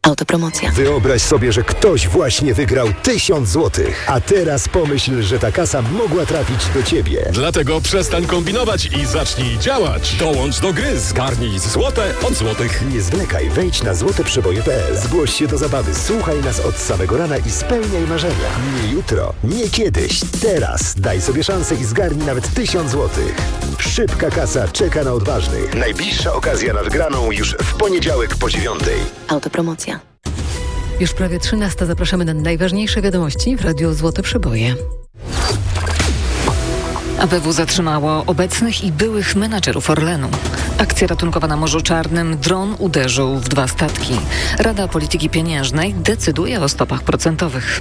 Autopromocja. Wyobraź sobie, że ktoś właśnie wygrał 1000 złotych. A teraz pomyśl, że ta kasa mogła trafić do ciebie. Dlatego przestań kombinować i zacznij działać. Dołącz do gry, zgarnij złote od złotych. Nie zwlekaj, wejdź na złoteprzeboje.pl. Zgłoś się do zabawy, słuchaj nas od samego rana i spełniaj marzenia. Nie jutro, nie kiedyś, teraz. Daj sobie szansę i zgarnij nawet 1000 złotych. Szybka kasa czeka na odważnych. Najbliższa okazja na wygraną już w poniedziałek po 9:00. Autopromocja. Już prawie 13:00. Zapraszamy na najważniejsze wiadomości w Radiu Złote Przeboje. ABW zatrzymało obecnych i byłych menadżerów Orlenu. Akcja ratunkowa na Morzu Czarnym. Dron uderzył w 2 statki. Rada Polityki Pieniężnej decyduje o stopach procentowych.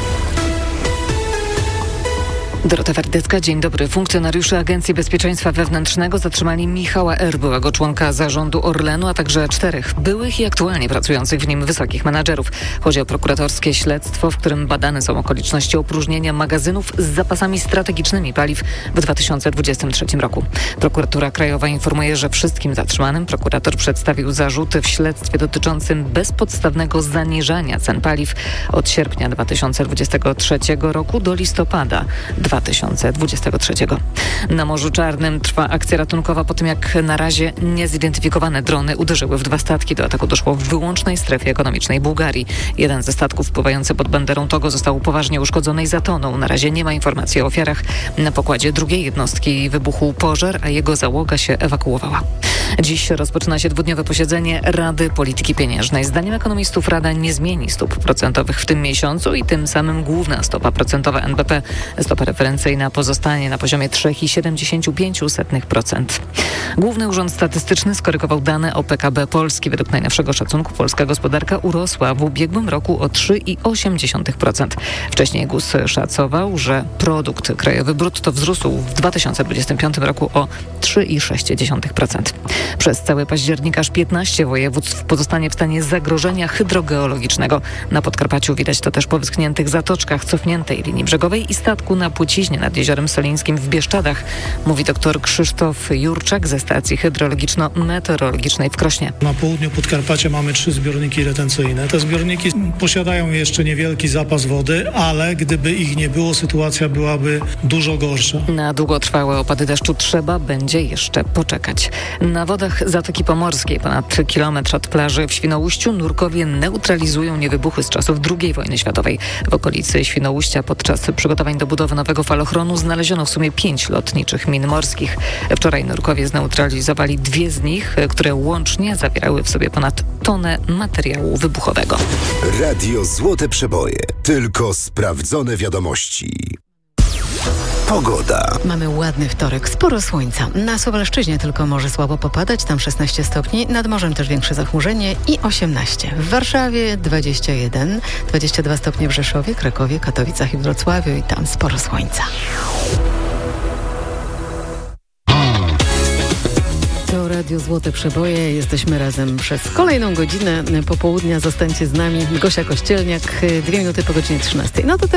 Dorota Wardecka, dzień dobry. Funkcjonariusze Agencji Bezpieczeństwa Wewnętrznego zatrzymali Michała R., byłego członka zarządu Orlenu, a także 4 byłych i aktualnie pracujących w nim wysokich menadżerów. Chodzi o prokuratorskie śledztwo, w którym badane są okoliczności opróżnienia magazynów z zapasami strategicznymi paliw w 2023 roku. Prokuratura Krajowa informuje, że wszystkim zatrzymanym prokurator przedstawił zarzuty w śledztwie dotyczącym bezpodstawnego zaniżania cen paliw od sierpnia 2023 roku do listopada 2023. Na Morzu Czarnym trwa akcja ratunkowa po tym, jak na razie niezidentyfikowane drony uderzyły w 2 statki. Do ataku doszło w wyłącznej strefie ekonomicznej Bułgarii. Jeden ze statków pływający pod banderą Togo został poważnie uszkodzony i zatonął. Na razie nie ma informacji o ofiarach. Na pokładzie drugiej jednostki wybuchł pożar, a jego załoga się ewakuowała. Dziś rozpoczyna się 2-dniowe posiedzenie Rady Polityki Pieniężnej. Zdaniem ekonomistów Rada nie zmieni stóp procentowych w tym miesiącu i tym samym główna stopa procentowa NBP, stopa referencyjna, pozostanie na poziomie 3,75%. Główny Urząd Statystyczny skorygował dane o PKB Polski. Według najnowszego szacunku polska gospodarka urosła w ubiegłym roku o 3,8%. Wcześniej GUS szacował, że produkt krajowy brutto wzrósł w 2025 roku o 3,6%. Przez cały październik aż 15 województw pozostanie w stanie zagrożenia hydrogeologicznego. Na Podkarpaciu widać to też po wyschniętych zatoczkach, cofniętej linii brzegowej i statku na Płciźnie nad Jeziorem Solińskim w Bieszczadach, mówi dr Krzysztof Jurczak ze stacji hydrologiczno-meteorologicznej w Krośnie. Na południu Podkarpacia mamy 3 zbiorniki retencyjne. Te zbiorniki posiadają jeszcze niewielki zapas wody, ale gdyby ich nie było, sytuacja byłaby dużo gorsza. Na długotrwałe opady deszczu trzeba będzie jeszcze poczekać. Na wodach Zatoki Pomorskiej, ponad kilometr od plaży w Świnoujściu, nurkowie neutralizują niewybuchy z czasów II wojny światowej. W okolicy Świnoujścia podczas przygotowań do budowy nowego falochronu znaleziono w sumie 5 lotniczych min morskich. Wczoraj nurkowie zneutralizowali 2 z nich, które łącznie zawierały w sobie ponad tonę materiału wybuchowego. Radio Złote Przeboje. Tylko sprawdzone wiadomości. Pogoda. Mamy ładny wtorek, sporo słońca. Na Suwalszczyźnie tylko może słabo popadać, tam 16 stopni, nad morzem też większe zachmurzenie i 18. W Warszawie 21, 22 stopnie w Rzeszowie, Krakowie, Katowicach i Wrocławiu i tam sporo słońca. To Radio Złote Przeboje. Jesteśmy razem przez kolejną godzinę popołudnia. Zostańcie z nami. Gosia Kościelniak, 2 minuty po godzinie 13. No to